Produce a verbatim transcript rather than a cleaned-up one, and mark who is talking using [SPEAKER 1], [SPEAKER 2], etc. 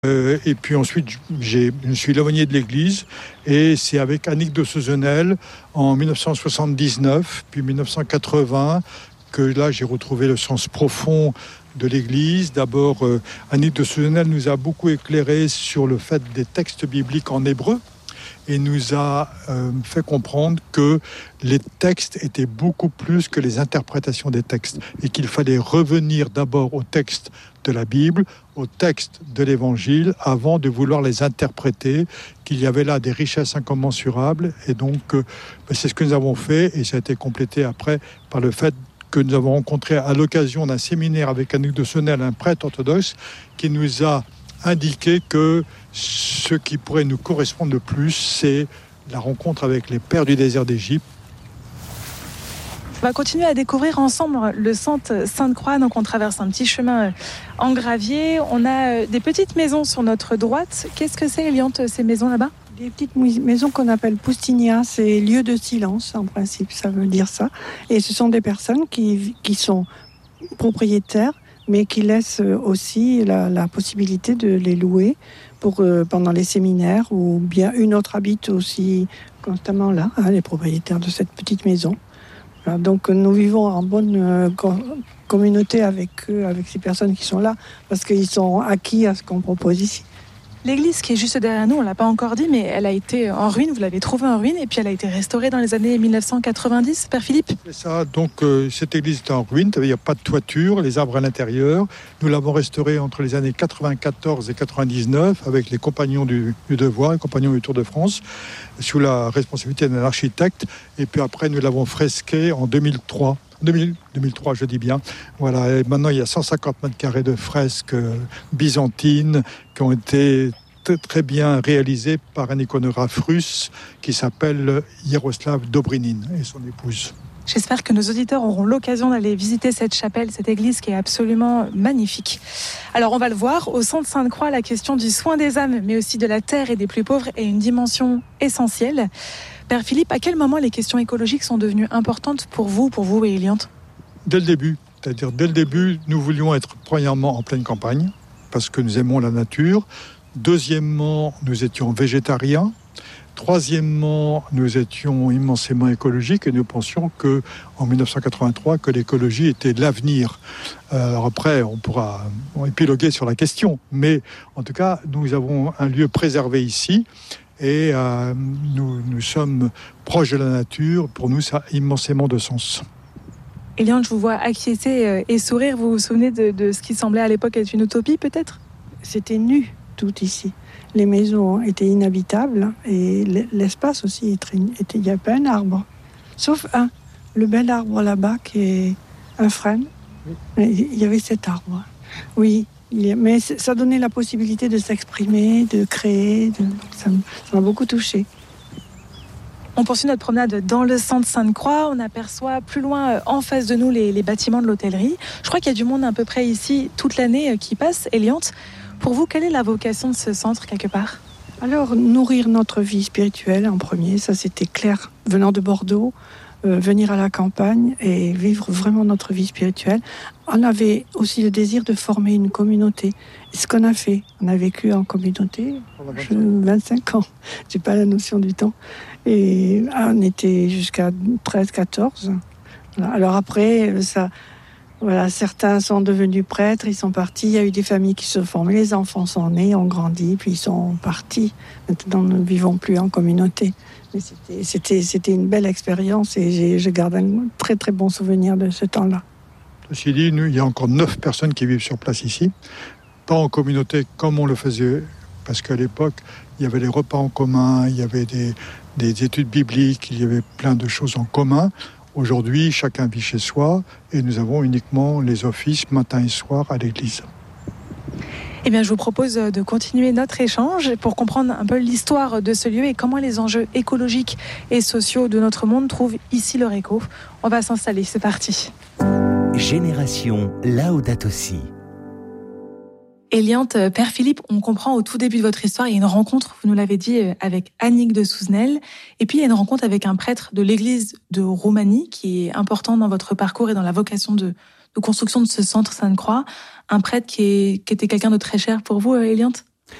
[SPEAKER 1] Euh, et puis ensuite, j'ai, je suis l'aumônier de l'église et c'est avec Annick de Souzenel en dix-neuf cent soixante-dix-neuf, puis dix-neuf cent quatre-vingts, que là j'ai retrouvé le sens profond de l'église. D'abord, euh, Annick de Souzenel nous a beaucoup éclairé sur le fait des textes bibliques en hébreu et nous a euh, fait comprendre que les textes étaient beaucoup plus que les interprétations des textes et qu'il fallait revenir d'abord aux textes de la Bible, aux textes de l'Évangile, avant de vouloir les interpréter, qu'il y avait là des richesses incommensurables. Et donc, euh, c'est ce que nous avons fait et ça a été complété après par le fait que nous avons rencontré à l'occasion d'un séminaire avec Annick de Souzenel, un prêtre orthodoxe, qui nous a indiqué que ce qui pourrait nous correspondre le plus, c'est la rencontre avec les pères du désert d'Égypte.
[SPEAKER 2] On va continuer à découvrir ensemble le centre Sainte-Croix. Donc on traverse un petit chemin en gravier. On a des petites maisons sur notre droite. Qu'est-ce que c'est, Eliante, ces maisons là-bas ?
[SPEAKER 3] Des petites maisons qu'on appelle poustinia, c'est lieu de silence en principe, ça veut dire ça. Et ce sont des personnes qui, qui sont propriétaires, mais qui laissent aussi la, la possibilité de les louer pour, euh, pendant les séminaires, ou bien une autre habite aussi constamment là, hein, les propriétaires de cette petite maison. Voilà, donc nous vivons en bonne euh, co- communauté avec eux, avec ces personnes qui sont là, parce qu'ils sont acquis à ce qu'on propose ici.
[SPEAKER 2] L'église qui est juste derrière nous, on ne l'a pas encore dit, mais elle a été en ruine, vous l'avez trouvée en ruine, et puis elle a été restaurée dans les années dix-neuf cent quatre-vingt-dix, Père Philippe.
[SPEAKER 1] C'est ça, donc euh, cette église est en ruine, il n'y a pas de toiture, les arbres à l'intérieur. Nous l'avons restaurée entre les années quatre-vingt-quatorze et quatre-vingt-dix-neuf avec les compagnons du, du devoir, les compagnons du Tour de France, sous la responsabilité d'un architecte. Et puis après, nous l'avons fresquée en deux mille trois. deux mille, deux mille trois, je dis bien. Voilà, et maintenant, il y a cent cinquante mètres carrés de fresques byzantines qui ont été très, très bien réalisées par un iconographe russe qui s'appelle Yaroslav Dobrinin et son épouse.
[SPEAKER 2] J'espère que nos auditeurs auront l'occasion d'aller visiter cette chapelle, cette église qui est absolument magnifique. Alors on va le voir, au centre Sainte-Croix, la question du soin des âmes, mais aussi de la terre et des plus pauvres est une dimension essentielle. Père Philippe, à quel moment les questions écologiques sont devenues importantes pour vous, pour vous et Eliante ?
[SPEAKER 1] Dès le début, c'est-à-dire dès le début, nous voulions être premièrement en pleine campagne, parce que nous aimons la nature. Deuxièmement, nous étions végétariens. Troisièmement, nous étions immensément écologiques et nous pensions que, en dix-neuf cent quatre-vingt-trois, que l'écologie était l'avenir. Alors après, on pourra épiloguer sur la question, mais en tout cas, nous avons un lieu préservé ici et euh, nous, nous sommes proches de la nature. Pour nous, ça a immensément de sens.
[SPEAKER 2] Eliante, je vous vois acquiescer et sourire. Vous vous souvenez de, de ce qui semblait à l'époque être une utopie, peut-être ?
[SPEAKER 3] C'était nu, tout ici. Les maisons étaient inhabitables et l'espace aussi était... Il n'y avait pas un arbre. Sauf un, le bel arbre là-bas qui est un frêne. Il y avait cet arbre. Oui, mais ça donnait la possibilité de s'exprimer, de créer. De... Ça m'a beaucoup touchée.
[SPEAKER 2] On poursuit notre promenade dans le centre Sainte-Croix. On aperçoit plus loin, en face de nous, les, les bâtiments de l'hôtellerie. Je crois qu'il y a du monde à peu près ici toute l'année qui passe. Eliante, pour vous, quelle est la vocation de ce centre, quelque part ?
[SPEAKER 3] Alors, nourrir notre vie spirituelle en premier, ça c'était clair. Venant de Bordeaux, euh, venir à la campagne et vivre vraiment notre vie spirituelle. On avait aussi le désir de former une communauté. Et ce qu'on a fait, on a vécu en communauté vingt-cinq ans. J'ai pas la notion du temps. Et on était jusqu'à treize quatorze. Alors après, ça... Voilà, certains sont devenus prêtres, ils sont partis, il y a eu des familles qui se sont formées, les enfants sont nés, ont grandi, puis ils sont partis. Maintenant, nous ne vivons plus en communauté. Mais c'était, c'était, c'était une belle expérience et j'ai, je garde un très très bon souvenir de ce temps-là.
[SPEAKER 1] Ceci dit, nous, il y a encore neuf personnes qui vivent sur place ici, pas en communauté comme on le faisait, parce qu'à l'époque, il y avait les repas en commun, il y avait des, des études bibliques, il y avait plein de choses en commun. Aujourd'hui, chacun vit chez soi et nous avons uniquement les offices matin et soir à l'église.
[SPEAKER 2] Eh bien, je vous propose de continuer notre échange pour comprendre un peu l'histoire de ce lieu et comment les enjeux écologiques et sociaux de notre monde trouvent ici leur écho. On va s'installer, c'est parti.
[SPEAKER 4] Génération Laudato Si.
[SPEAKER 2] Eliante, Père Philippe, on comprend au tout début de votre histoire, il y a une rencontre, vous nous l'avez dit, avec Annick de Souzenel, et puis il y a une rencontre avec un prêtre de l'église de Roumanie, qui est important dans votre parcours et dans la vocation de, de construction de ce centre Sainte-Croix, un prêtre qui, est, qui était quelqu'un de très cher pour vous, Eliante ?